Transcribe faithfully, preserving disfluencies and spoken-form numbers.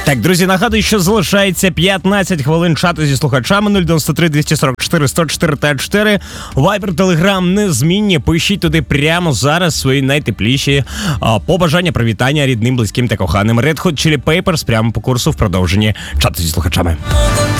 Так, друзі, нагадую, що залишається п'ятнадцять хвилин чату зі слухачами. Нуль дев'яносто три двісті сорок чотири сто чотири та чотири. Вайбер, Телеграм незмінні. Пишіть туди прямо зараз свої найтепліші а, побажання, привітання рідним, близьким та коханим. Red Hot Chili Peppers прямо по курсу в продовженні чату зі слухачами.